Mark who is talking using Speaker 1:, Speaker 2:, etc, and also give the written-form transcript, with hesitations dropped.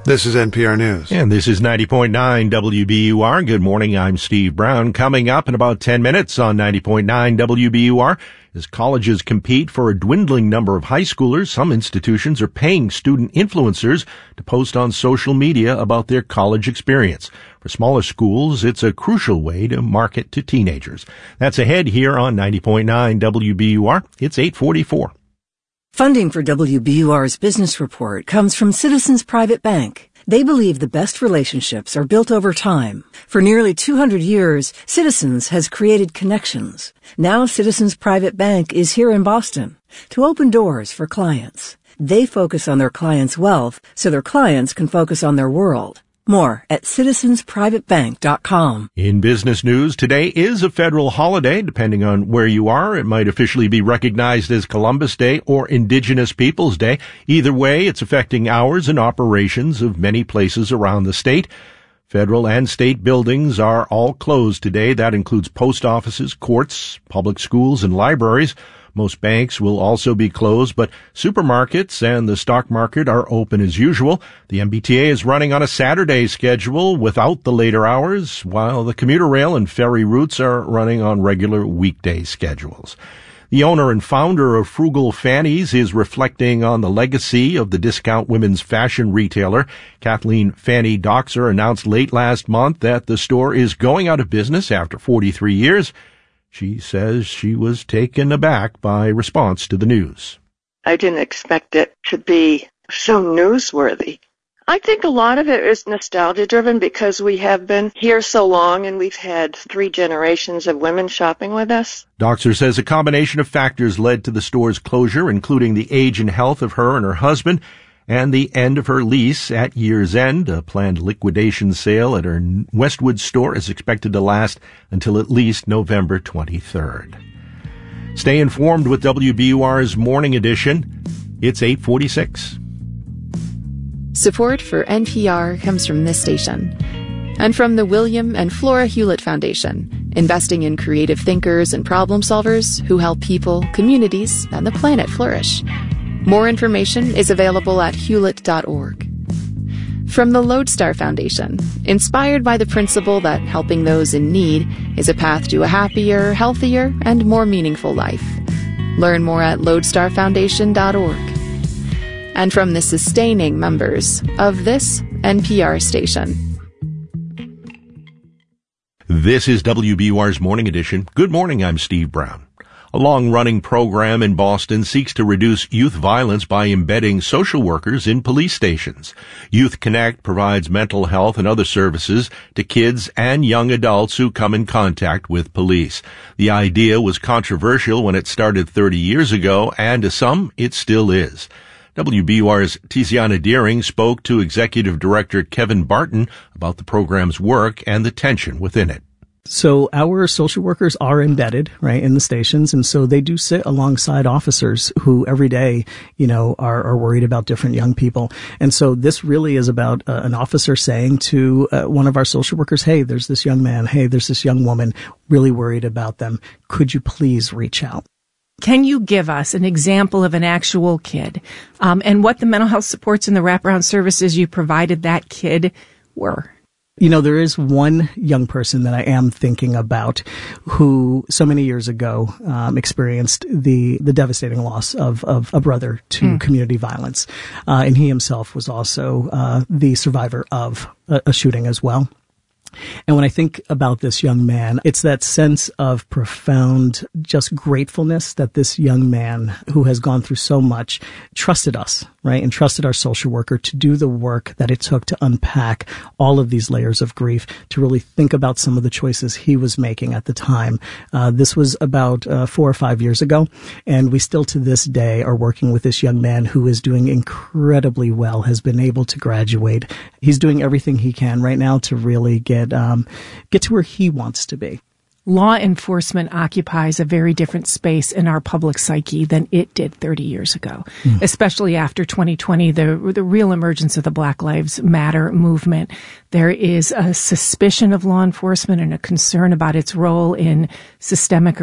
Speaker 1: This is NPR News.
Speaker 2: And this is 90.9 WBUR. Good morning, I'm Steve Brown. Coming up in about 10 minutes on 90.9 WBUR, as colleges compete for a dwindling number of high schoolers, some institutions are paying student influencers to post on social media about their college experience. For smaller schools, it's a crucial way to market to teenagers. That's ahead here on 90.9 WBUR. It's 8:44.
Speaker 3: Funding for WBUR's Business Report comes from Citizens Private Bank. They believe the best relationships are built over time. For nearly 200 years, Citizens has created connections. Now Citizens Private Bank is here in Boston to open doors for clients. They focus on their clients' wealth so their clients can focus on their world. More at citizensprivatebank.com.
Speaker 2: In business news, today is a federal holiday. Depending on where you are, it might officially be recognized as Columbus Day or Indigenous Peoples Day. Either way, it's affecting hours and operations of many places around the state. Federal and state buildings are all closed today. That includes post offices, courts, public schools, and libraries. Most banks will also be closed, but supermarkets and the stock market are open as usual. The MBTA is running on a Saturday schedule without the later hours, while the commuter rail and ferry routes are running on regular weekday schedules. The owner and founder of Frugal Fannies is reflecting on the legacy of the discount women's fashion retailer. Kathleen Fanny Doxer announced late last month that the store is going out of business after 43 years. She says she was taken aback by response to the news.
Speaker 4: I didn't expect it to be so newsworthy. I think a lot of it is nostalgia-driven because we have been here so long and we've had 3 generations of women shopping with us.
Speaker 2: Doxer says a combination of factors led to the store's closure, including the age and health of her and her husband, and the end of her lease at year's end. A planned liquidation sale at her Westwood store is expected to last until at least November 23rd. Stay informed with WBUR's Morning Edition. It's 8:46.
Speaker 5: Support for NPR comes from this station and from the William and Flora Hewlett Foundation, investing in creative thinkers and problem solvers who help people, communities, and the planet flourish. More information is available at hewlett.org. From the Lodestar Foundation, inspired by the principle that helping those in need is a path to a happier, healthier, and more meaningful life. Learn more at lodestarfoundation.org. And from the sustaining members of this NPR station.
Speaker 2: This is WBUR's Morning Edition. Good morning, I'm Steve Brown. A long-running program in Boston seeks to reduce youth violence by embedding social workers in police stations. Youth Connect provides mental health and other services to kids and young adults who come in contact with police. The idea was controversial when it started 30 years ago, and to some, it still is. WBUR's Tiziana Deering spoke to Executive Director Kevin Barton about the program's work and the tension within it.
Speaker 6: So our social workers are embedded, right, in the stations. And so they do sit alongside officers who every day, are worried about different young people. And so this really is about an officer saying to one of our social workers, hey, there's this young man. Hey, there's this young woman, really worried about them. Could you please reach out?
Speaker 7: Can you give us an example of an actual kid, and what the mental health supports and the wraparound services you provided that kid were?
Speaker 6: There is one young person that I am thinking about who so many years ago experienced the devastating loss of a brother to community violence. And he himself was also the survivor of a shooting as well. And when I think about this young man, it's that sense of profound just gratefulness that this young man who has gone through so much trusted us, right? And trusted our social worker to do the work that it took to unpack all of these layers of grief, to really think about some of the choices he was making at the time. This was about 4 or 5 years ago, and we still to this day are working with this young man who is doing incredibly well, has been able to graduate. He's doing everything he can right now to really get to where he wants to be.
Speaker 7: Law enforcement occupies a very different space in our public psyche than it did 30 years ago, especially after 2020, the real emergence of the Black Lives Matter movement. There is a suspicion of law enforcement and a concern about its role in systemic